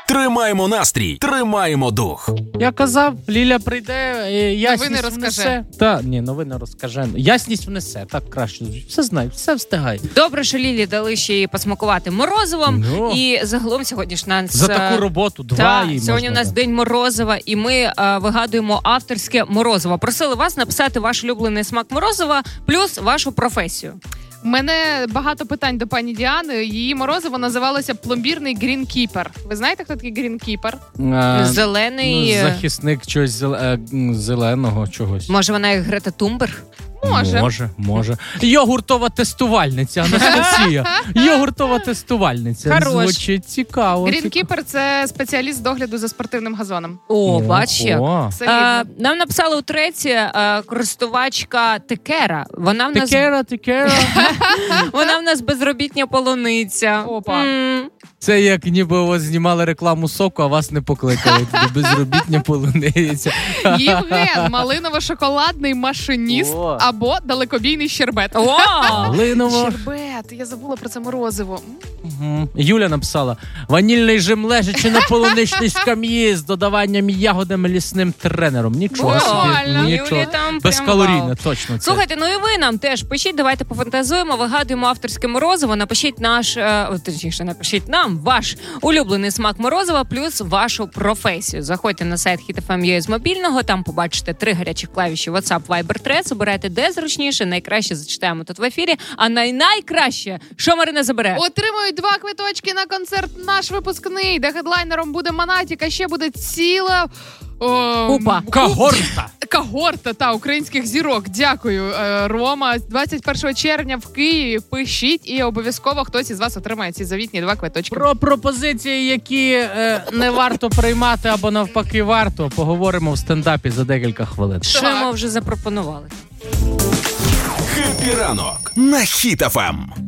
Тримаємо настрій, тримаємо дух. Я казав, Ліля прийде, ясність новини внесе. Новини розкаже. Ясність внесе, так краще. Все знає, все встигає. Добре, що Лілі дали ще й посмакувати морозивом. І загалом сьогодні ж нас... За таку роботу сьогодні у нас День морозива, і ми вигадуємо авторське морозиво. Просили вас написати ваш улюблений смак морозива плюс вашу професію. У мене багато питань до пані Діани. Її морозиво називалося пломбірний грінкіпер. Ви знаєте, хто такий грінкіпер? Зелений... захисник чогось зеленого чогось. Може, вона як Грета Тумберг? Може. Йогуртова тестувальниця, Анастасія. Йогуртова тестувальниця. Хорош. Звучить цікаво. Грінкіпер – це спеціаліст з догляду за спортивним газоном. О, бач як. Солідно. Нам написала у треці користувачка Текера. Вона в нас... Текера. Вона в нас безробітня полуниця. Опа. Це як ніби у вас знімали рекламу соку, а вас не покликали. Безробітня полуниця. Євген – малиново-шоколадний машиніст або далекобійний щербет. Малиново. Щербет. Я забула про це морозиво. Юля написала: ванільний жим лежачи на полуничній скам'ї з додаванням ягодами лісним тренером. Нічого собі. Нічого. Безкалорійне, точно. Слухайте, ну і ви нам теж пишіть, давайте пофантазуємо, вигадуємо авторське морозиво, напишіть напишіть нам ваш улюблений смак морозива плюс вашу професію. Заходьте на сайт HitFM.ua з мобільного, там побачите 3 гарячих клавіші WhatsApp, Viber, Threads, обирайте де зручніше, найкраще зачитаємо тут в ефірі, а найкраще, що Марина забере? Отримують 2 квиточки на концерт «Наш випускний», де хедлайнером буде Монатік, а ще буде ціла... Когорта українських зірок. Дякую, Рома. 21 червня в Києві. Пишіть і обов'язково хтось із вас отримає ці завітні 2 квиточки. Про пропозиції, які не варто приймати або навпаки варто, поговоримо в стендапі за декілька хвилин. Що ми вже запропонували? Хеппі ранок на Хіт FM.